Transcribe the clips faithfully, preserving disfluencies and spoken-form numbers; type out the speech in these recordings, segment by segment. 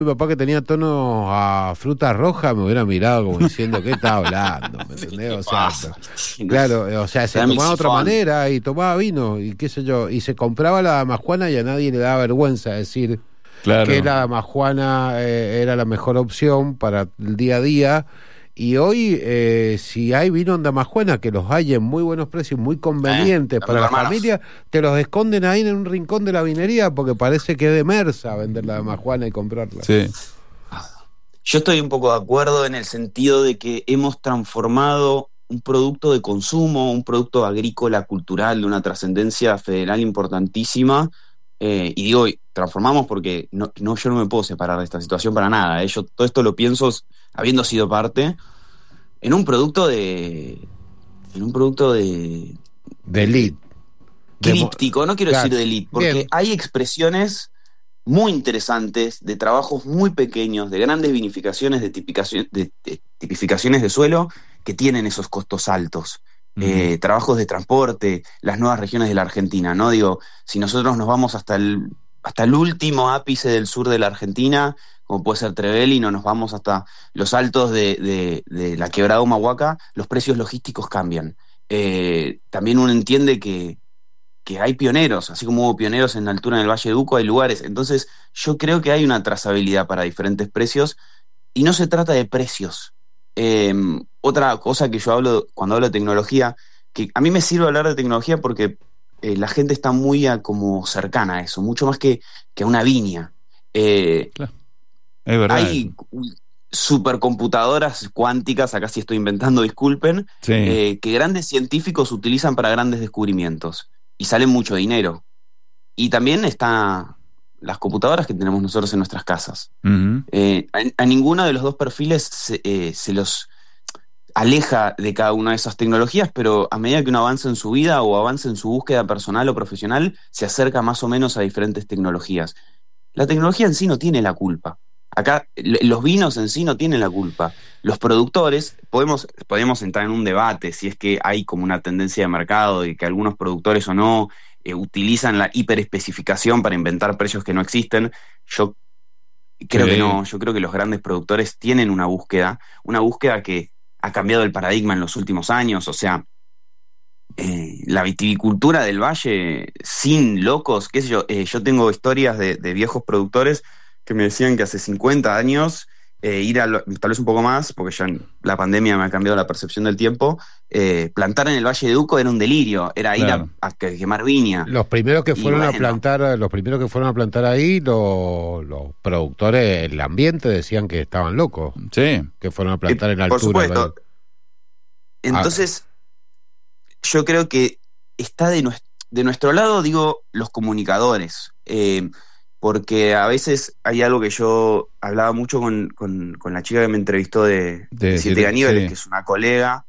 Mi papá, que tenía tono a fruta roja, me hubiera mirado como diciendo, ¿qué está hablando? ¿Me entendés? O sea, claro, o sea, se tomaba de otra manera y tomaba vino y qué sé yo, y se compraba la damajuana y a nadie le daba vergüenza decir claro. que la damajuana eh, era la mejor opción para el día a día. Y hoy, eh, si hay vino en damajuana, que los hay en muy buenos precios, muy convenientes eh, para la hermanos. familia, te los esconden ahí en un rincón de la vinería porque parece que es de mersa vender la damajuana y comprarla. Sí. Yo estoy un poco de acuerdo en el sentido de que hemos transformado un producto de consumo, un producto agrícola, cultural, de una trascendencia federal importantísima, eh, y digo, transformamos porque no, no, yo no me puedo separar de esta situación para nada, ¿eh? Yo todo esto lo pienso habiendo sido parte, en un producto de... en un producto de... de elite. Críptico, no quiero claro. decir de elite, porque Bien. hay expresiones muy interesantes, de trabajos muy pequeños, de grandes vinificaciones, de, tipificación, de, de tipificaciones de suelo, que tienen esos costos altos. Uh-huh. Eh, trabajos de transporte, las nuevas regiones de la Argentina, ¿no? Digo, si nosotros nos vamos hasta el, hasta el último ápice del sur de la Argentina, como puede ser Trevelin, no nos vamos hasta los altos de, de, de la quebrada Humahuaca, los precios logísticos cambian. Eh, también uno entiende que, que hay pioneros, así como hubo pioneros en la altura en el Valle de Uco, hay lugares. Entonces yo creo que hay una trazabilidad para diferentes precios y no se trata de precios. Eh, otra cosa que yo hablo cuando hablo de tecnología, que a mí me sirve hablar de tecnología porque eh, la gente está muy a, como cercana a eso, mucho más que, que a una viña. Eh, claro. Es verdad. Hay supercomputadoras cuánticas, acá sí estoy inventando, disculpen, sí. eh, que grandes científicos utilizan para grandes descubrimientos y salen mucho dinero. Y también están las computadoras que tenemos nosotros en nuestras casas. Uh-huh. Eh, a, a ninguno de los dos perfiles se, eh, se los aleja de cada una de esas tecnologías, pero a medida que uno avanza en su vida o avanza en su búsqueda personal o profesional, se acerca más o menos a diferentes tecnologías. La tecnología en sí no tiene la culpa. Acá los vinos en sí no tienen la culpa. Los productores, podemos, podemos entrar en un debate si es que hay como una tendencia de mercado y que algunos productores o no eh, utilizan la hiperespecificación para inventar precios que no existen. Yo creo sí. que no, yo creo que los grandes productores tienen una búsqueda, una búsqueda que ha cambiado el paradigma en los últimos años. O sea, eh, la viticultura del valle sin locos, qué sé yo, eh, yo tengo historias de, de viejos productores que me decían que hace cincuenta años eh, ir a, lo, tal vez un poco más, porque ya la pandemia me ha cambiado la percepción del tiempo, eh, plantar en el Valle de Uco era un delirio, era claro. ir a, a quemar viña. Los primeros que fueron bueno, a plantar, los primeros que fueron a plantar ahí, los, los productores, el ambiente decían que estaban locos, sí, que fueron a plantar eh, en la por altura. Supuesto. Entonces, ah. yo creo que está de, nuestro, de nuestro lado, digo, los comunicadores. Eh, porque a veces hay algo que yo hablaba mucho con, con, con la chica que me entrevistó de, de Siete Caníbales, sí. que es una colega.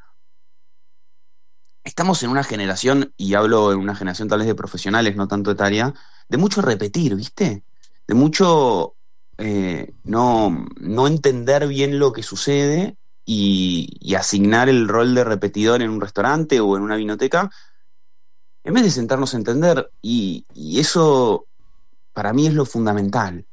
Estamos en una generación, y hablo en una generación tal vez de profesionales, no tanto etaria, de mucho repetir, ¿viste? De mucho eh, no, no entender bien lo que sucede y, y asignar el rol de repetidor en un restaurante o en una vinoteca, en vez de sentarnos a entender, y, y eso... para mí es lo fundamental.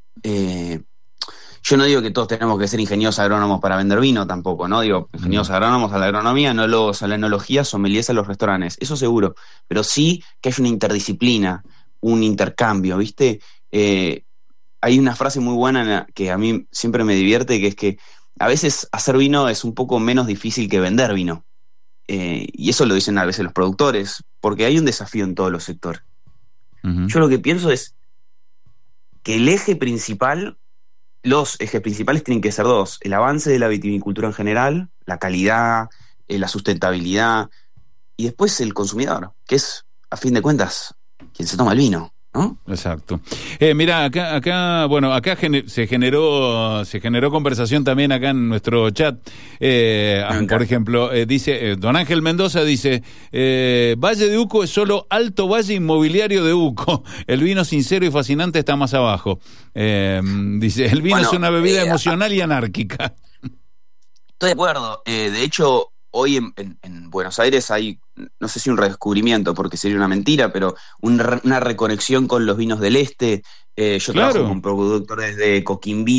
Eh, yo no digo que todos tenemos que ser ingenieros agrónomos para vender vino tampoco, ¿no? Digo, ingenieros agrónomos a la agronomía, enólogos a la enología, sommeliers a los restaurantes, eso seguro. Pero sí que haya una interdisciplina, un intercambio, ¿viste? Eh, hay una frase muy buena que a mí siempre me divierte, que es que a veces hacer vino es un poco menos difícil que vender vino. Eh, y eso lo dicen a veces los productores, porque hay un desafío en todos los sectores. Uh-huh. Yo lo que pienso es que el eje principal, los ejes principales tienen que ser dos: el avance de la vitivinicultura en general, la calidad, eh, la sustentabilidad, y después el consumidor, que es, a fin de cuentas, quien se toma el vino, ¿no? Exacto. Eh, mira, acá, acá, bueno, acá gener, se generó, se generó conversación también acá en nuestro chat. Eh, por ejemplo, eh, dice, eh, don Ángel Mendoza dice, eh, Valle de Uco es solo Alto Valle Inmobiliario de Uco. El vino sincero y fascinante está más abajo. Eh, dice, el vino bueno, es una bebida eh, emocional y anárquica. Estoy de acuerdo. Eh, de hecho, hoy en, en, en Buenos Aires hay no sé si un redescubrimiento, porque sería una mentira, pero un, una reconexión con los vinos del este. Eh, yo claro. trabajo con productores de Coquimví